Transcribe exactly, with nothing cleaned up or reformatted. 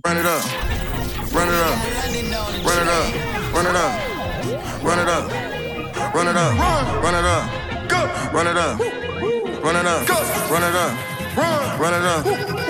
Run it up, run it up, run it up, run it up, run it up, run it up, run it up, go, run it up, run it up, run it up, run it up.